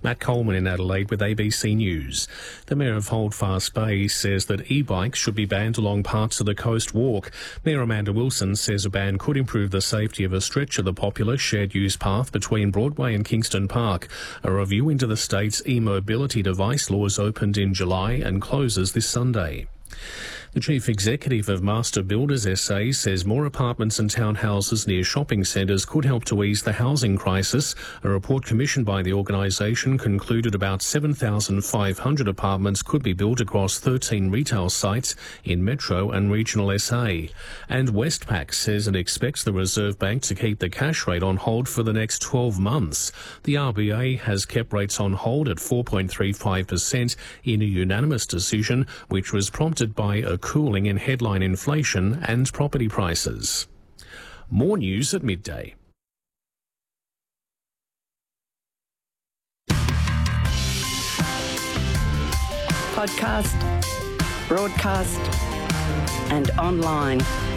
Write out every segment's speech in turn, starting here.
Matt Coleman in Adelaide with ABC News. The Mayor of Holdfast Bay says that e-bikes should be banned along parts of the Coast Walk. Mayor Amanda Wilson says a ban could improve the safety of a stretch of the popular shared-use path between Broadway and Kingston Park. A review into the state's e-mobility device laws opened in July and closes this Sunday. The Chief Executive of Master Builders SA says more apartments and townhouses near shopping centres could help to ease the housing crisis. A report commissioned by the organisation concluded about 7,500 apartments could be built across 13 retail sites in Metro and regional SA. And Westpac says it expects the Reserve Bank to keep the cash rate on hold for the next 12 months. The RBA has kept rates on hold at 4.35% in a unanimous decision, which was prompted by a cooling in headline inflation and property prices. More news at midday. Podcast, broadcast and online.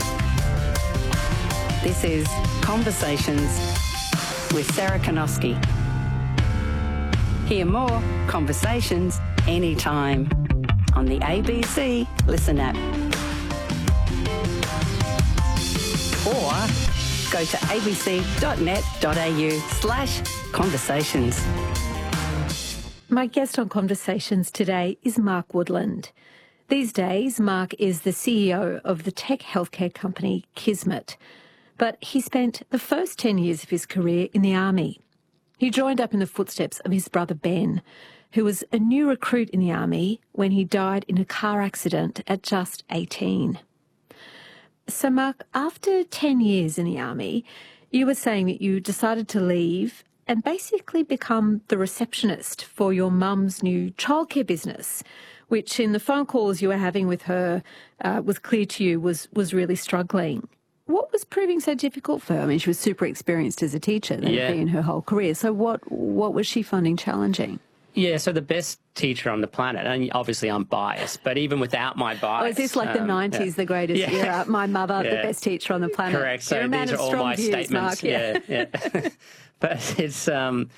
This is Conversations with Sarah Kanoski. Hear more conversations anytime on the ABC Listen app. Or go to abc.net.au/conversations. My guest on Conversations today is Mark Woodland. These days, Mark is the CEO of the tech healthcare company Kismet, but he spent the first 10 years of his career in the Army. He joined up in the footsteps of his brother Ben, who was a new recruit in the Army when he died in a car accident at just 18. So, Mark, after 10 years in the Army, you were saying that you decided to leave and basically become the receptionist for your mum's new childcare business, which in the phone calls you were having with her was clear to you was really struggling. What was proving so difficult for her? I mean, she was super experienced as a teacher, that had been her whole career. So what was she finding challenging? Yeah, so the best teacher on the planet, and obviously I'm biased, but even without my bias... Oh, is this like the 90s, the greatest era? My mother, the best teacher on the planet. Correct, so these are all my statements. Mark, yeah. But it's so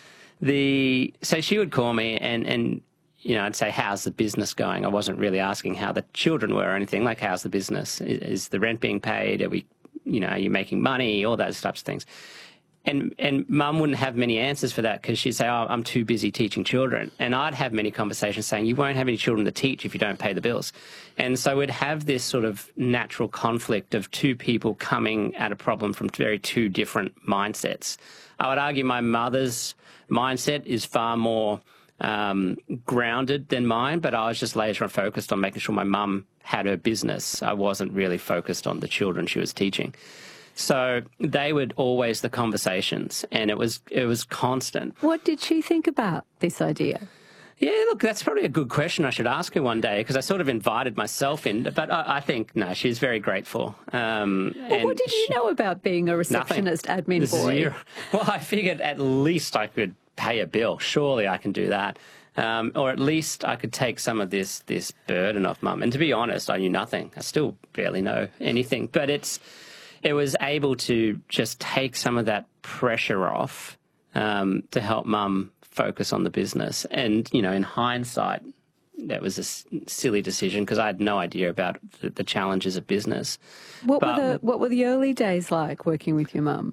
she would call me and you know, I'd say, how's the business going? I wasn't really asking how the children were or anything, like how's the business? Is the rent being paid? Are we, you know, are you making money? All those types of things. And Mum wouldn't have many answers for that because she'd say, oh, I'm too busy teaching children. And I'd have many conversations saying, you won't have any children to teach if you don't pay the bills. And so we'd have this sort of natural conflict of two people coming at a problem from very two different mindsets. I would argue my mother's mindset is far more grounded than mine, but I was just laser focused on making sure my mum had her business. I wasn't really focused on the children she was teaching. So they were always the conversations, and it was constant. What did she think about this idea? Yeah, look, that's probably a good question I should ask her one day, because I sort of invited myself in, but I think, no, she's very grateful. Well, what did you know about being a receptionist admin boy? Well, I figured at least I could pay a bill. Surely I can do that. Or at least I could take some of this burden off Mum. And to be honest, I knew nothing. I still barely know anything, but it was able to just take some of that pressure off to help Mum focus on the business. And, you know, in hindsight, that was a silly decision because I had no idea about the challenges of business. What were the early days like working with your mum?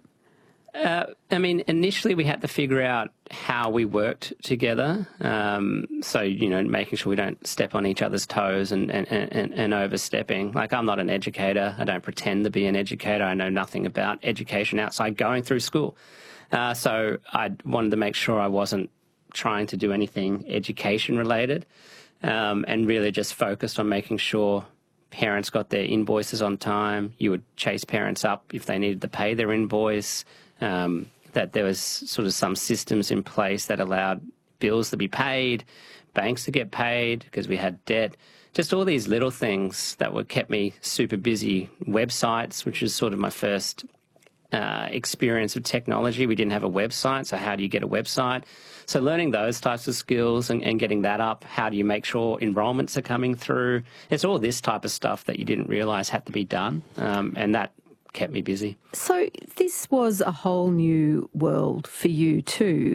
I mean, initially we had to figure out how we worked together. So, you know, making sure we don't step on each other's toes and overstepping. Like, I'm not an educator. I don't pretend to be an educator. I know nothing about education outside going through school. So I wanted to make sure I wasn't trying to do anything education related, and really just focused on making sure parents got their invoices on time. You would chase parents up if they needed to pay their invoice. That there was sort of some systems in place that allowed bills to be paid, banks to get paid because we had debt. Just all these little things that kept me super busy. Websites, which was sort of my first experience of technology. We didn't have a website, so how do you get a website? So learning those types of skills and getting that up. How do you make sure enrollments are coming through? It's all this type of stuff that you didn't realise had to be done, and that kept me busy. So this was a whole new world for you too.